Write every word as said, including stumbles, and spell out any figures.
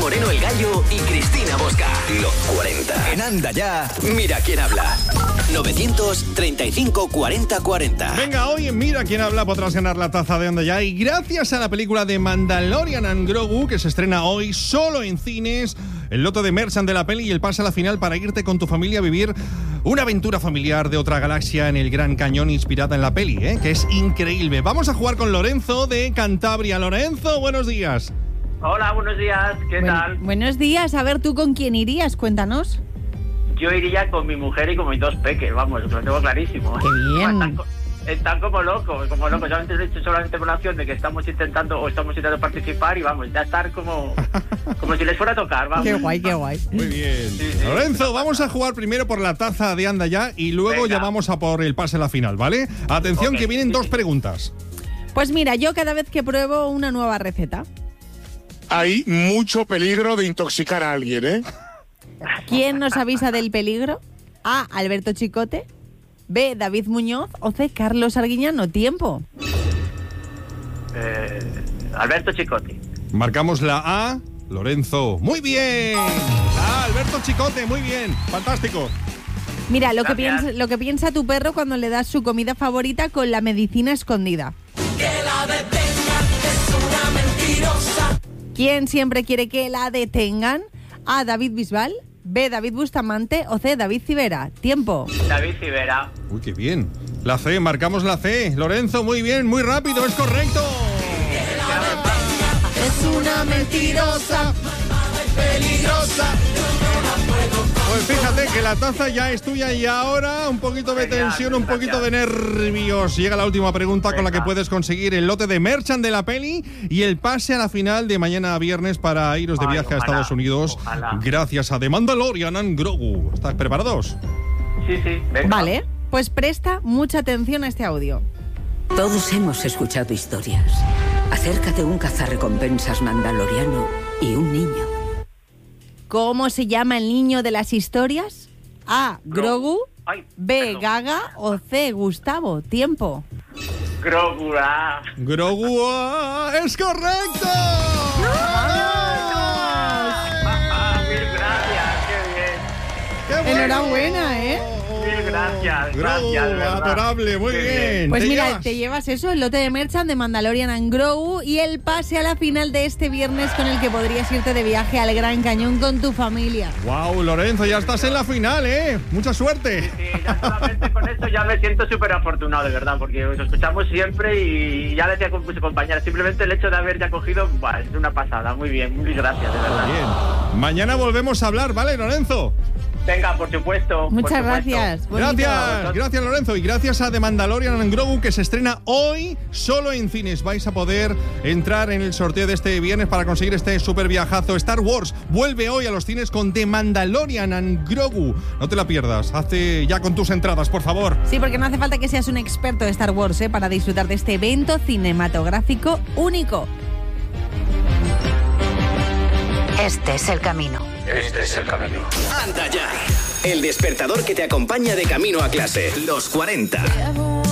Moreno el Gallo y Cristina Bosca. Los cuarenta. En Anda Ya, mira quién habla. novecientos treinta y cinco cuarenta cuarenta. Venga, hoy en Mira quién habla podrás ganar la taza de Anda Ya. Y gracias a la película de Mandalorian and Grogu, que se estrena hoy solo en cines, el lote de merchan de la peli y el pase a la final para irte con tu familia a vivir una aventura familiar de otra galaxia en el Gran Cañón inspirada en la peli, ¿eh? Que es increíble. Vamos a jugar con Lorenzo de Cantabria. Lorenzo, buenos días. Hola, buenos días, ¿qué Buen, tal? Buenos días, a ver, ¿tú con quién irías? Cuéntanos. Yo iría con mi mujer y con mis dos peques, vamos, lo tengo clarísimo. ¡Qué bien! Están, co- están como locos, como locos. Solamente he hecho solamente por la acción de que estamos intentando o estamos intentando participar y vamos, ya estar como, como si les fuera a tocar, vamos. ¡Qué guay, qué guay! Muy bien. Sí, sí. Lorenzo, vamos a jugar primero por la taza de Anda Ya y luego Venga. ya vamos a por el pase a la final, ¿vale? Atención, Ok, que vienen sí, dos sí. preguntas. Pues mira, yo cada vez que pruebo una nueva receta, Hay mucho peligro de intoxicar a alguien, ¿eh? ¿quién nos avisa del peligro? A. Alberto Chicote, B. David Muñoz o C. Carlos Arguiñano. Tiempo. Eh, Alberto Chicote. Marcamos la A, Lorenzo. Muy bien. Ah, Alberto Chicote, muy bien. Fantástico. Mira, lo que, Gracias. piensa, lo que piensa tu perro cuando le das su comida favorita con la medicina escondida. ¿Quién siempre quiere que la detengan? A. David Bisbal, B. David Bustamante o C. David Civera. Tiempo. David Civera. Uy, qué bien. La C, marcamos la C. Lorenzo, muy bien, muy rápido, es correcto. Es una mentirosa. Peligrosa. Pues fíjate que la taza ya es tuya y ahora un poquito de Genial, tensión, un gracias. poquito de nervios. Llega la última pregunta con la que Venga. puedes conseguir el lote de merchan de la peli y el pase a la final de mañana a viernes para iros de Ay, viaje a ojalá, Estados Unidos ojalá. gracias a The Mandalorian and Grogu. ¿Estás preparados? Sí, sí, venga. Vale, pues presta mucha atención a este audio. Todos hemos escuchado historias acerca de un cazarrecompensas mandaloriano y un niño. ¿Cómo se llama el niño de las historias? A. Grogu, Ay, B. perdón. Gaga o C. Gustavo. Tiempo. Grogu, ah. Grogu ah, es correcto. Ah, mil gracias, qué bien. ¡Qué bueno! Enhorabuena, ¿eh? Mil gracias, Grogu, gracias, de verdad. adorable, muy Qué bien. Pues ¿Te mira, llevas? te llevas eso, el lote de merchan de Mandalorian and Grogu y el pase a la final de este viernes con el que podrías irte de viaje al Gran Cañón con tu familia. Wow, Lorenzo, ya estás en la final, ¿eh? Mucha suerte. Sí, ya solamente con eso ya me siento súper afortunado, de verdad, porque os escuchamos siempre y ya decía con su compañera, simplemente el hecho de haber ya cogido, bah, es una pasada, muy bien, muy gracias, de verdad. Bien. Mañana volvemos a hablar, ¿vale, Lorenzo? Venga, por supuesto. por Muchas supuesto. gracias. bonito. Gracias, gracias Lorenzo y gracias a The Mandalorian and Grogu que se estrena hoy solo en cines. Vais a poder entrar en el sorteo de este viernes para conseguir este super viajazo. Star Wars vuelve hoy a los cines con The Mandalorian and Grogu. No te la pierdas, hazte ya con tus entradas, por favor. Sí, porque no hace falta que seas un experto de Star Wars, ¿eh? Para disfrutar de este evento cinematográfico único. Este es el camino. Este es el camino. Anda Ya. El despertador que te acompaña de camino a clase. Los cuarenta.